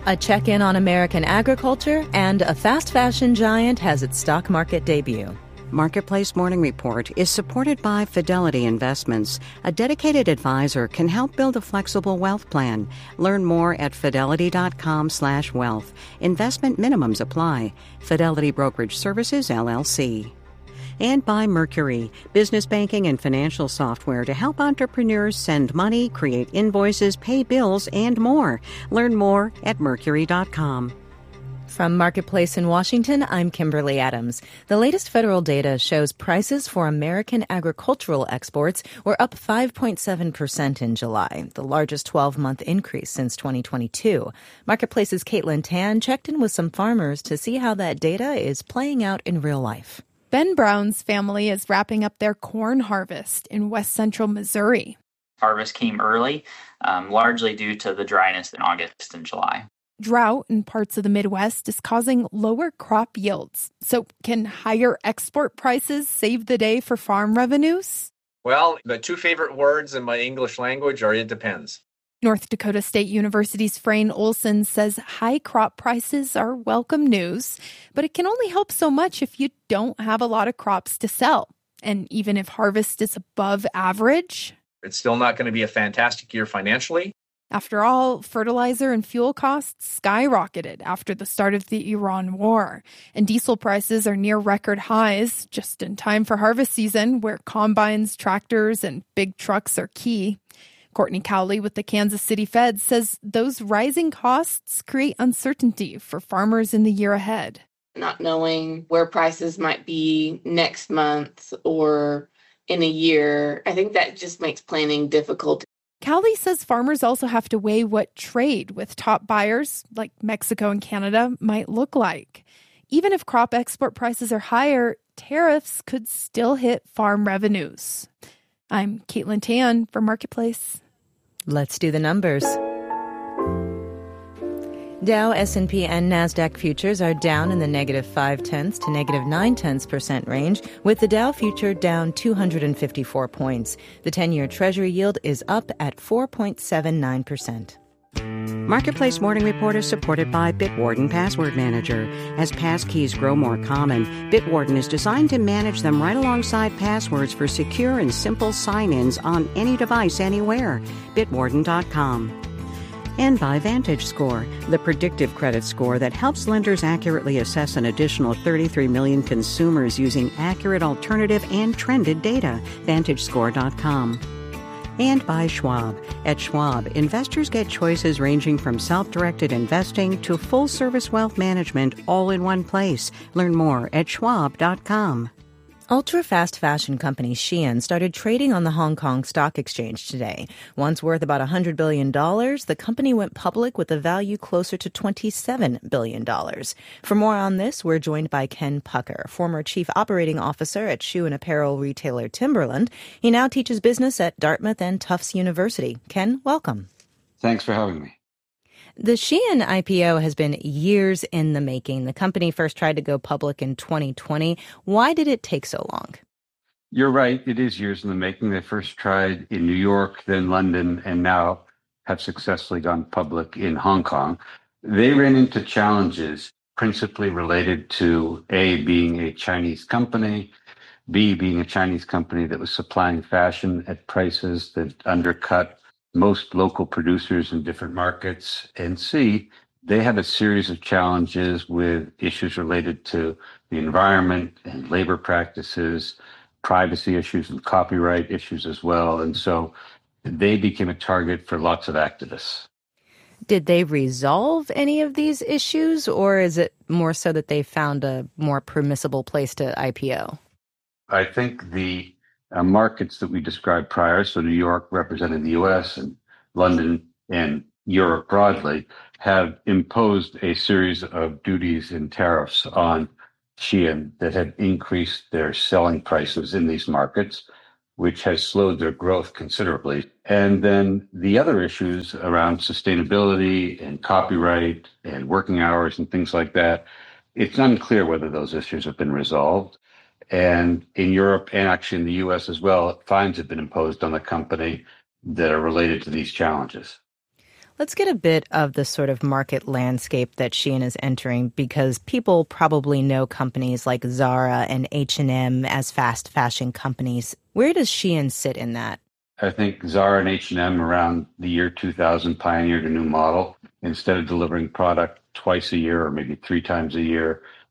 A check-in on American agriculture, and a fast fashion giant has its stock market debut. Marketplace Morning Report is supported by Fidelity Investments. A dedicated advisor can help build a flexible wealth plan. Learn more at fidelity.com/wealth. Investment minimums apply. Fidelity Brokerage Services, LLC. And by Mercury, business banking and financial software to help entrepreneurs send money, create invoices, pay bills, and more. Learn more at mercury.com. From Marketplace in Washington, I'm Kimberly Adams. The latest federal data shows prices for American agricultural exports were up 5.7% in July, the largest 12-month increase since 2022. Marketplace's Caitlin Tan checked in with some farmers to see how that data is playing out in real life. Ben Brown's family is wrapping up their corn harvest in west central Missouri. Harvest came early, largely due to the dryness in August and July. Drought in parts of the Midwest is causing lower crop yields. So can higher export prices save the day for farm revenues? Well, the two favorite words in my English language are "it depends." North Dakota State University's Frayne Olson says high crop prices are welcome news, but it can only help so much if you don't have a lot of crops to sell. And even if harvest is above average, it's still not going to be a fantastic year financially. After all, fertilizer and fuel costs skyrocketed after the start of the Iran war, and diesel prices are near record highs just in time for harvest season, where combines, tractors, and big trucks are key. Courtney Cowley with the Kansas City Fed says those rising costs create uncertainty for farmers in the year ahead. Not knowing where prices might be next month or in a year, I think that just makes planning difficult. Cowley says farmers also have to weigh what trade with top buyers, like Mexico and Canada, might look like. Even if crop export prices are higher, tariffs could still hit farm revenues. I'm Caitlin Tan for Marketplace. Let's do the numbers. Dow, S&P, and NASDAQ futures are down in the negative 0.5 to negative 0.9% range, with the Dow future down 254 points. The 10-year Treasury yield is up at 4.79%. Marketplace Morning Report is supported by Bitwarden Password Manager. As passkeys grow more common, Bitwarden is designed to manage them right alongside passwords for secure and simple sign-ins on any device anywhere. Bitwarden.com. And by VantageScore, the predictive credit score that helps lenders accurately assess an additional 33 million consumers using accurate alternative and trended data. VantageScore.com. And by Schwab. At Schwab, investors get choices ranging from self-directed investing to full-service wealth management all in one place. Learn more at Schwab.com. Ultra-fast fashion company Shein started trading on the Hong Kong Stock Exchange today. Once worth about $100 billion, the company went public with a value closer to $27 billion. For more on this, we're joined by Ken Pucker, former chief operating officer at shoe and apparel retailer Timberland. He now teaches business at Dartmouth and Tufts University. Ken, welcome. Thanks for having me. The Shein IPO has been years in the making. The company first tried to go public in 2020. Why did it take so long? You're right. It is years in the making. They first tried in New York, then London, and now have successfully gone public in Hong Kong. They ran into challenges principally related to A, being a Chinese company, B, being a Chinese company that was supplying fashion at prices that undercut most local producers in different markets, and C, they had a series of challenges with issues related to the environment and labor practices, privacy issues and copyright issues as well. And so they became a target for lots of activists. Did they resolve any of these issues, or is it more so that they found a more permissible place to IPO? I think the markets that we described prior, so New York representing the U.S. and London and Europe broadly, have imposed a series of duties and tariffs on Shein that have increased their selling prices in these markets, which has slowed their growth considerably. And then the other issues around sustainability and copyright and working hours and things like that, it's unclear whether those issues have been resolved. And in Europe and actually in the U.S. as well, fines have been imposed on the company that are related to these challenges. Let's get a bit of the sort of market landscape that Shein is entering, because people probably know companies like Zara and H&M as fast fashion companies. Where does Shein sit in that? I think Zara and H&M around the year 2000 pioneered a new model. Instead of delivering product twice a year or maybe 3 times a year,